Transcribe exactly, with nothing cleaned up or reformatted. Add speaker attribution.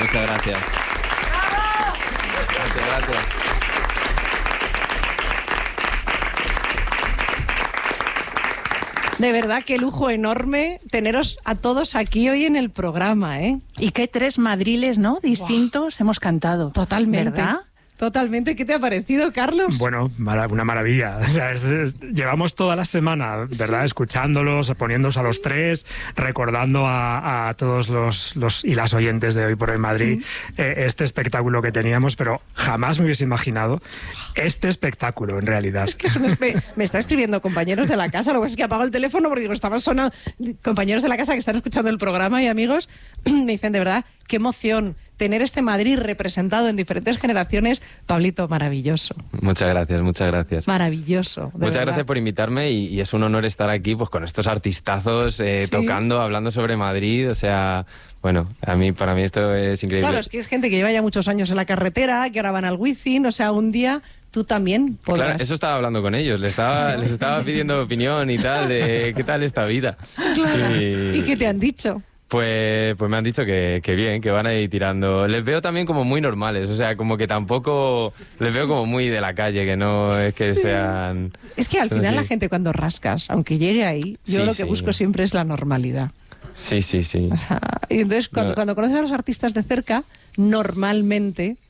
Speaker 1: Muchas gracias. Muchas gracias.
Speaker 2: De verdad, qué lujo enorme teneros a todos aquí hoy en el programa, ¿eh?
Speaker 3: Y qué tres madriles, ¿no? Distintos. Wow. Hemos cantado.
Speaker 2: Totalmente.
Speaker 3: ¿Verdad?
Speaker 2: Totalmente. ¿Qué te ha parecido, Carlos?
Speaker 4: Bueno, una maravilla. O sea, es, es, llevamos toda la semana, ¿verdad? Sí. Escuchándolos, poniéndonos a los tres, recordando a, a todos los, los y las oyentes de Hoy por Hoy Madrid mm. eh, este espectáculo que teníamos, pero jamás me hubiese imaginado este espectáculo, en realidad.
Speaker 2: Es que es un espe- me está escribiendo compañeros de la casa, lo que pasa es que apago el teléfono porque digo, estaban sonando compañeros de la casa que están escuchando el programa y amigos, me dicen, de verdad, qué emoción tener este Madrid representado en diferentes generaciones. Pablito, maravilloso.
Speaker 1: Muchas gracias, muchas gracias.
Speaker 2: Maravilloso.
Speaker 1: Muchas
Speaker 2: verdad.
Speaker 1: gracias por invitarme y, y es un honor estar aquí pues con estos artistazos eh, ¿Sí? tocando, hablando sobre Madrid, o sea... Bueno, a mí, para mí esto es increíble.
Speaker 2: Claro, es que es gente que lleva ya muchos años en la carretera, que ahora van al Wizzing, o sea, un día tú también podrás.
Speaker 1: Claro, eso estaba hablando con ellos, les estaba, les estaba pidiendo opinión y tal, de qué tal esta vida.
Speaker 2: Claro. ¿Y, ¿Y qué te han dicho?
Speaker 1: Pues, pues me han dicho que, que bien, que van a ir tirando. Les veo también como muy normales, o sea, como que tampoco... Les veo como muy de la calle, que no es que sí. sean...
Speaker 2: Es que al final la gente cuando rascas, aunque llegue ahí, yo sí, lo que sí. busco siempre es la normalidad.
Speaker 1: Sí, sí, sí.
Speaker 2: O sea, y entonces cuando, no. cuando conoces a los artistas de cerca, normalmente